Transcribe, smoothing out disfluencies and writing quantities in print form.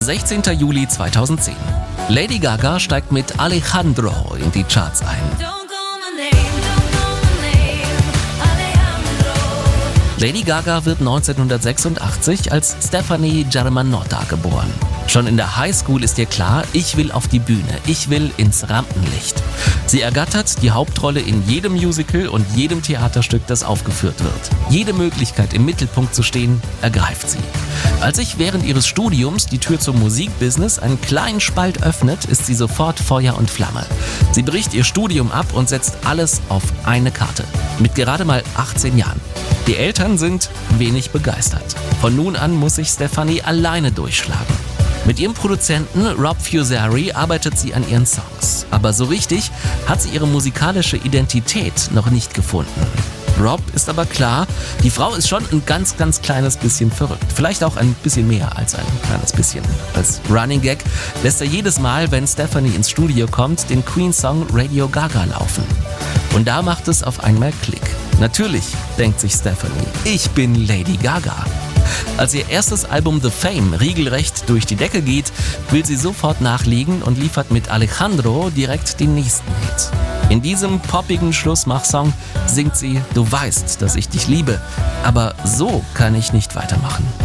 16. Juli 2010. Lady Gaga steigt mit Alejandro in die Charts ein. Lady Gaga wird 1986 als Stefani Germanotta geboren. Schon in der Highschool ist ihr klar, ich will auf die Bühne, ich will ins Rampenlicht. Sie ergattert die Hauptrolle in jedem Musical und jedem Theaterstück, das aufgeführt wird. Jede Möglichkeit, im Mittelpunkt zu stehen, ergreift sie. Als sich während ihres Studiums die Tür zum Musikbusiness einen kleinen Spalt öffnet, ist sie sofort Feuer und Flamme. Sie bricht ihr Studium ab und setzt alles auf eine Karte. Mit gerade mal 18 Jahren. Die Eltern sind wenig begeistert. Von nun an muss sich Stefani alleine durchschlagen. Mit ihrem Produzenten Rob Fusari arbeitet sie an ihren Songs. Aber so richtig hat sie ihre musikalische Identität noch nicht gefunden. Rob ist aber klar, die Frau ist schon ein ganz, ganz kleines bisschen verrückt. Vielleicht auch ein bisschen mehr als ein kleines bisschen. Als Running Gag lässt er jedes Mal, wenn Stefani ins Studio kommt, den Queen-Song Radio Gaga laufen. Und da macht es auf einmal Klick. Natürlich, denkt sich Stefani, ich bin Lady Gaga. Als ihr erstes Album The Fame regelrecht durch die Decke geht, will sie sofort nachlegen und liefert mit Alejandro direkt den nächsten Hit. In diesem poppigen Schlussmachsong singt sie: Du weißt, dass ich dich liebe, aber so kann ich nicht weitermachen.